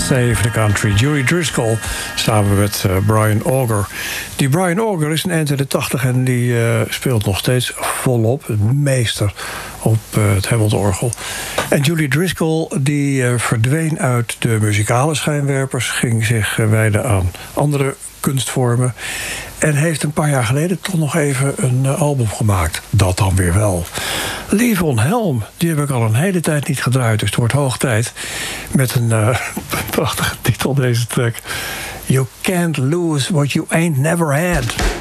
Stay for the Country. Julie Driscoll samen met Brian Auger. Die Brian Auger is een eind in de 80 en die speelt nog steeds volop. Een meester op het Hammond-orgel. En Julie Driscoll die verdween uit de muzikale schijnwerpers, ging zich wijden aan andere kunstvormen. En heeft een paar jaar geleden toch nog even een album gemaakt. Dat dan weer wel. Levon Helm, die heb ik al een hele tijd niet gedraaid. Dus het wordt hoog tijd. Met een prachtige titel deze track. You can't lose what you ain't never had.